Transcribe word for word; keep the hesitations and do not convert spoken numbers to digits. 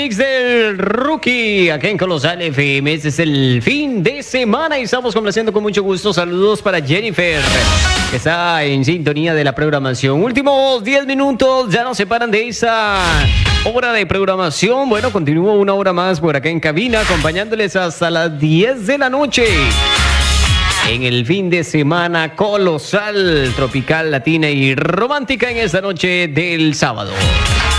mix del Rookie acá en Colosal F M. Este es el fin de semana y estamos complaciendo con mucho gusto. Saludos para Jennifer, que está en sintonía de la programación. Últimos diez minutos ya nos separan de esa hora de programación. Bueno, continúo una hora más por acá en cabina, acompañándoles hasta las diez de la noche. En el fin de semana colosal, tropical, latina y romántica en esta noche del sábado.